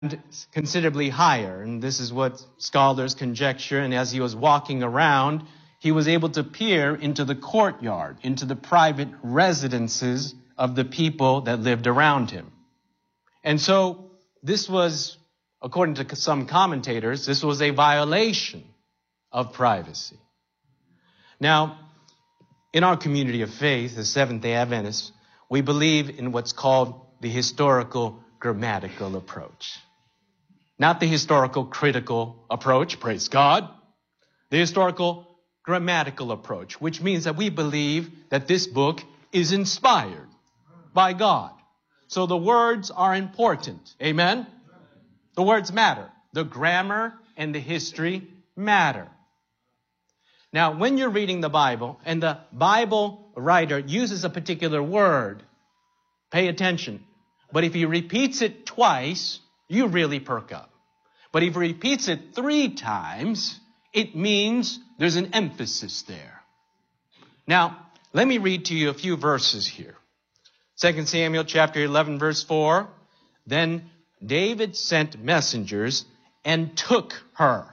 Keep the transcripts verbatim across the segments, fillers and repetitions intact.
considerably higher. And this is what scholars conjecture. And as he was walking around, he was able to peer into the courtyard, into the private residences of the people that lived around him. And so this was, according to some commentators, this was a violation of privacy. Now, in our community of faith, the Seventh-day Adventists, we believe in what's called the historical grammatical approach. Not the historical critical approach, praise God. The historical grammatical approach, which means that we believe that this book is inspired by God. So the words are important. Amen? The words matter. The grammar and the history matter. Now, when you're reading the Bible and the Bible writer uses a particular word, pay attention. But if he repeats it twice, you really perk up. But if he repeats it three times, it means there's an emphasis there. Now, let me read to you a few verses here. Second Samuel chapter eleven, verse four. Then David sent messengers and took her.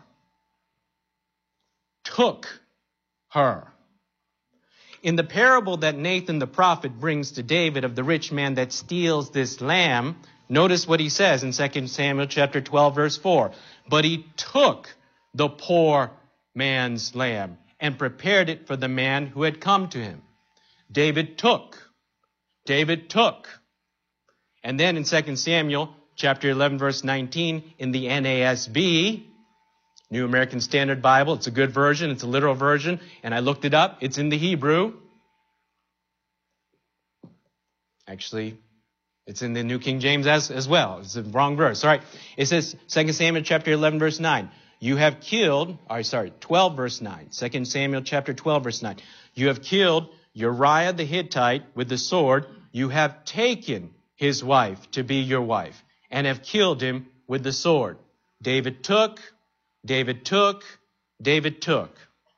Took her. In the parable that Nathan the prophet brings to David of the rich man that steals this lamb, notice what he says in Second Samuel chapter twelve, verse four. But he took the poor man's lamb and prepared it for the man who had come to him. David took. David took. And then in Second Samuel chapter eleven, verse nineteen, in the N A S B, New American Standard Bible, it's a good version, it's a literal version, and I looked it up, it's in the Hebrew. Actually, it's in the New King James as, as well. It's the wrong verse. All right. It says, Second Samuel chapter eleven, verse nine. You have killed, or sorry, twelve, verse nine. Second Samuel chapter twelve, verse nine. You have killed Uriah the Hittite with the sword. You have taken his wife to be your wife and have killed him with the sword. David took, David took, David took.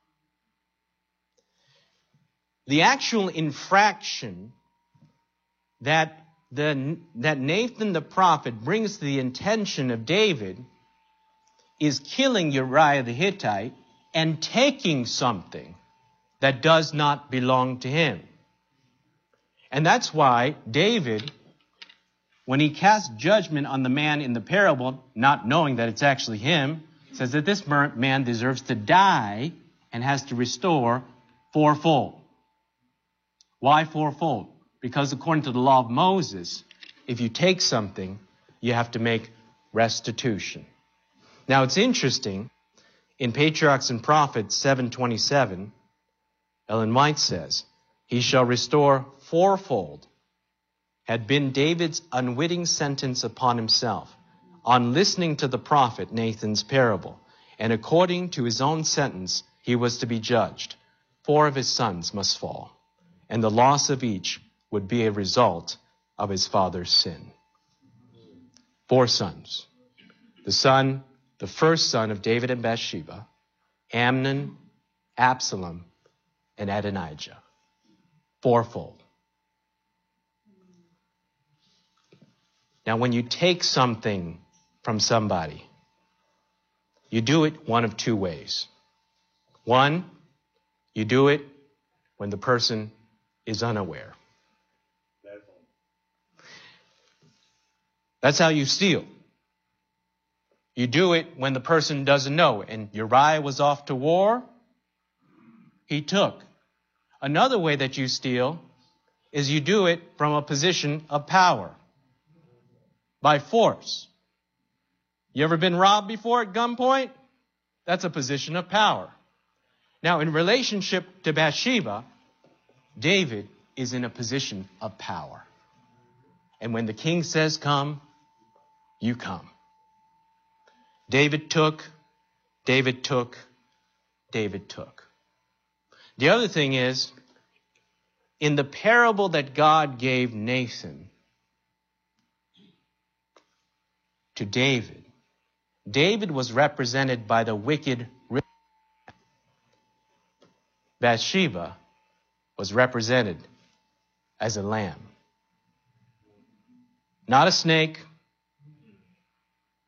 The actual infraction that the, that Nathan the prophet brings to the attention of David is killing Uriah the Hittite and taking something that does not belong to him. And that's why David, when he casts judgment on the man in the parable, not knowing that it's actually him, says that this man deserves to die and has to restore fourfold. Why fourfold? Because according to the law of Moses, if you take something, you have to make restitution. Now it's interesting, in Patriarchs and Prophets seven twenty-seven, Ellen White says, he shall restore fourfold, had been David's unwitting sentence upon himself, on listening to the prophet Nathan's parable, and according to his own sentence, he was to be judged. Four of his sons must fall, and the loss of each would be a result of his father's sin. Four sons. The son, the first son of David and Bathsheba, Amnon, Absalom, and Adonijah. Fourfold. Now, when you take something from somebody, you do it one of two ways. One, you do it when the person is unaware. That's how you steal. You do it when the person doesn't know. And Uriah was off to war. He took. Another way that you steal is you do it from a position of power. By force. You ever been robbed before at gunpoint? That's a position of power. Now, in relationship to Bathsheba, David is in a position of power. And when the king says come, you come. David took, David took, David took. The other thing is, in the parable that God gave Nathan to David, David was represented by the wicked rich man. Bathsheba was represented as a lamb. Not a snake,